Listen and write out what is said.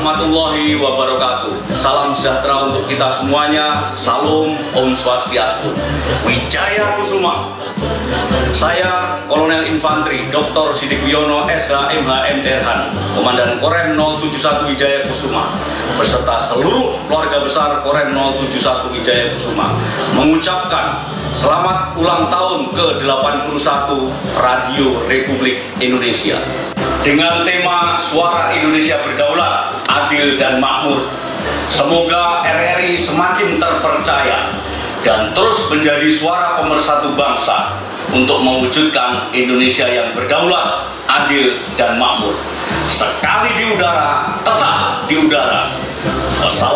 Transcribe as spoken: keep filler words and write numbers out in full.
warahmatullahi wabarakatuh. Salam sejahtera untuk kita semuanya. Salam, Om Swastiastu. Wijaya Kusuma. Saya Kolonel Infantri Doktor Sidik Wiono S H M H M C Han, Komandan Korem nol tujuh satu Wijaya Kusuma, beserta seluruh keluarga besar Korem nol tujuh satu Wijaya Kusuma, mengucapkan selamat ulang tahun ke delapan puluh satu Radio Republik Indonesia. Dengan tema Suara Indonesia Berdaulat, Adil dan Makmur, semoga R R I semakin terpercaya dan terus menjadi suara pemersatu bangsa untuk mewujudkan Indonesia yang berdaulat, adil, dan makmur. Sekali di udara, tetap di udara. Wassalamualaikum.